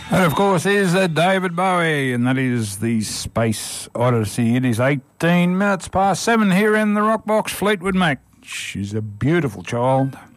And of course, there's David Bowie, and that is the Space Odyssey. It is 18 minutes past 7 here in the Rock Box. Fleetwood Mac. She's a beautiful child.